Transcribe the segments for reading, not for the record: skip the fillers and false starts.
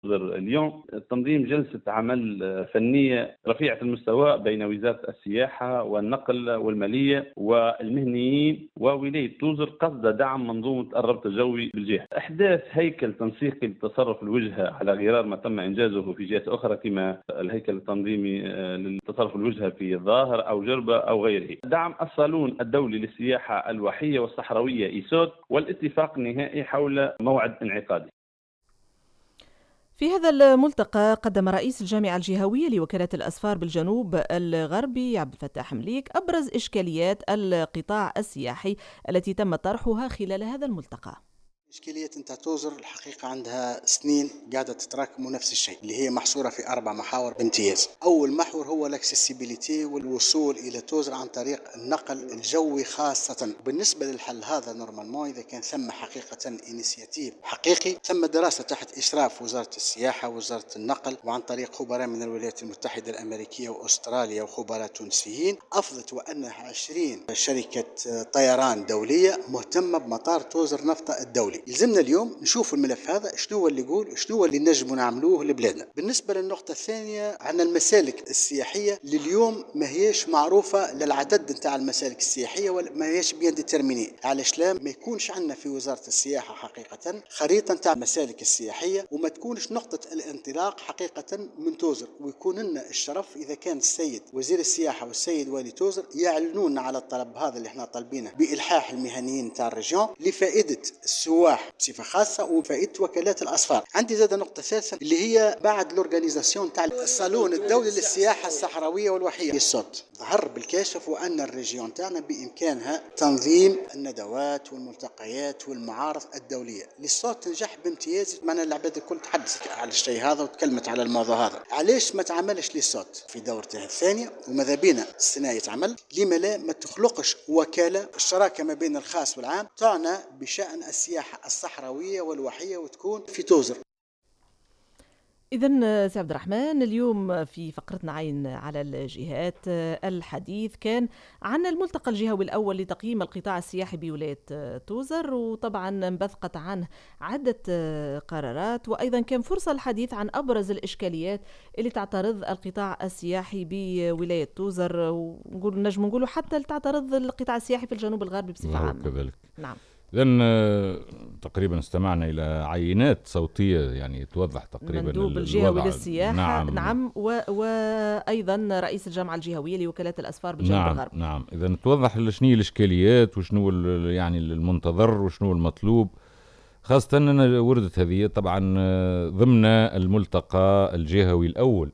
اليوم تنظيم جلسة عمل فنية رفيعة المستوى بين وزارة السياحة والنقل والمالية والمهنيين وولاية توزر قصد دعم منظومة الربط الجوي بالجهة. إحداث هيكل تنسيقي لتصرف الوجهة على غرار ما تم إنجازه في جهات أخرى كما الهيكل التنظيمي لتصرف الوجهة في الظاهر أو جربة أو غيره. دعم الصالون الدولي للسياحة الواحية والصحراوية إيسوت والاتفاق النهائي حول موعد انعقاده. في هذا الملتقى قدم رئيس الجامعة الجهوية لوكالة الأسفار بالجنوب الغربي عبد الفتاح مليك أبرز إشكاليات القطاع السياحي التي تم طرحها خلال هذا الملتقى. إشكالية أنت توزر الحقيقة عندها سنين قاعدة تتراكم نفس الشيء اللي هي محصورة في 4 محاور بامتياز. أول محور هو الاكسسيبيليتي والوصول إلى توزر عن طريق النقل الجوي خاصة. بالنسبة للحل هذا نورمالمون إذا كان ثم حقيقة إنيسياتيف حقيقي، ثم دراسة تحت إشراف وزارة السياحة ووزارة النقل وعن طريق خبراء من الولايات المتحدة الأمريكية وأستراليا وخبراء تونسيين، أفضت وأنها 20 شركة طيران دولية مهتمة بمطار توزر نفطة الدولي. يلزمنا اليوم نشوف الملف هذا شنو هو اللي يقول شنو هو اللي نجم نعملوه لبلادنا. بالنسبة للنقطة الثانية عن المسالك السياحية لليوم ما هيش معروفة للعدد نتاع المسالك السياحية وما هيش بيان ديترميني. علاش لا ما يكونش عندنا في وزارة السياحة حقيقة خريطة نتاع المسالك السياحية وما تكونش نقطة الانطلاق حقيقة من توزر، ويكون لنا الشرف إذا كان السيد وزير السياحة والسيد والي توزر يعلنون على الطلب هذا اللي احنا طالبينه بإلحاح المهنيين نتاع الريجيون لفائدة السواح بصفة خاصة وفائدة وكالات الأسفار. عندي زادة نقطة ثالثة اللي هي بعد الأورغانيزاسيون تاع الصالون الدولي للسياحة الصحراوية والوحية الصوت. ظهر بالكاشف وأن الريجيون تاعنا بإمكانها تنظيم الندوات والملتقيات والمعارض الدولية. للصوت تنجح بامتياز، معنا العباد الكل تحدثت على الشيء هذا وتكلمت على الموضوع هذا. علاش ما تعملش للصوت في دورته الثانية وماذا بينا السنة يتعمل؟ لما لا ما تخلقش وكالة الشراكة ما بين الخاص والعام تعنى بشأن السياحة الصحراوية والوحية وتكون في توزر. إذن سي عبد الرحمن، اليوم في فقرتنا عين على الجهات الحديث كان عن الملتقى الجهوي الأول لتقييم القطاع السياحي بولاية توزر، وطبعا انبثقت عنه عدة قرارات، وأيضا كان فرصة للحديث عن أبرز الإشكاليات اللي تعترض القطاع السياحي بولاية توزر، ونجم نقولوا حتى تعترض القطاع السياحي في الجنوب الغربي بصفة عامة. كذلك. نعم. لأن تقريبا استمعنا إلى عينات صوتية يعني توضح تقريبا مندوب الجهوي للسياحة. نعم. وأيضا رئيس الجامعة الجهوية لوكالات الأسفار بالجنوب الغربي. نعم. إذا توضح شنو الإشكاليات وشنو يعني المنتظر وشنو المطلوب، خاصة أن وردت هذه طبعا ضمن الملتقى الجهوي الأول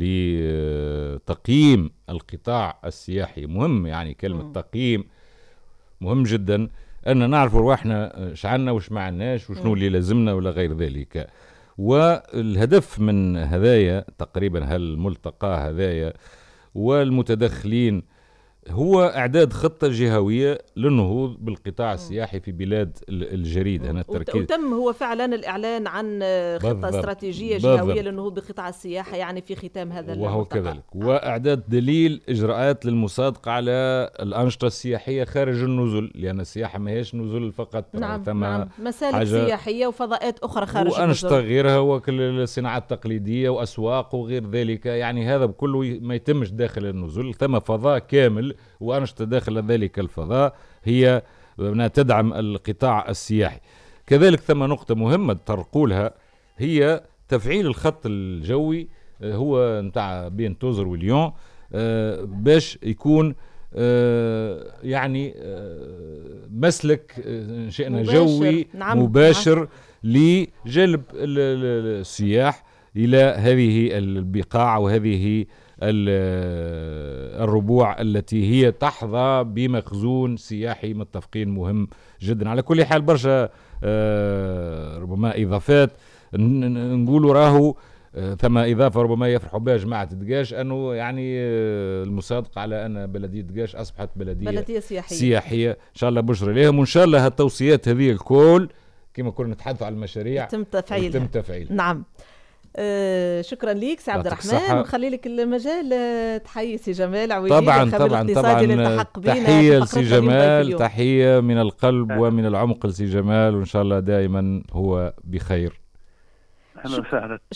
لتقييم القطاع السياحي. مهم يعني كلمة تقييم مهم جدا أن نعرف رواحنا شعلنا وش معناش وشنو اللي لازمنا ولا غير ذلك. والهدف من هذايا تقريبا هالملتقى هذايا والمتدخلين هو إعداد خطة جهوية للنهوض بالقطاع السياحي في بلاد الجريد. هنا التركيز وتم هو فعلا الإعلان عن خطة استراتيجية جهوية للنهوض بقطاع السياحة يعني في ختام هذا الملتقى. وهو كذلك. وإعداد دليل إجراءات للمصادقة على الأنشطة السياحية خارج النزل، لأن السياحة ما هيش نزل فقط. نعم. مسالك سياحية وفضاءات أخرى خارج النزل وأنشطة غيرها وكل الصناعات التقليدية وأسواق وغير ذلك. يعني هذا بكله ما يتمش داخل النزل، ثم فضاء كامل وأنشطة داخل ذلك الفضاء هي تدعم القطاع السياحي. كذلك ثم نقطة مهمة ترقولها هي تفعيل الخط الجوي هو نتاع بين توزر وليون باش يكون يعني مسلك شئنا جوي مباشر لجلب السياح إلى هذه البقاع وهذه الربوع التي هي تحظى بمخزون سياحي متفقين مهم جدا. على كل حال برشا ربما إضافات نقولوا راهو ثم إضافة ربما يفرحوا بها جماعة دقاش أنه يعني المصادقة على أن بلدية دقاش أصبحت بلدية سياحية. إن شاء الله بشرى لهم، وإن شاء الله هالتوصيات هذه الكل كما كنا نتحدث عن المشاريع يتم تفعيلها. نعم. شكرا ليك سي عبد الرحمن، نخلي لك المجال تحيي سي جمال عويدي طبعا تحية لسي جمال، تحية من القلب ومن العمق لسي جمال، وإن شاء الله دائما هو بخير. اهلا وسهلا.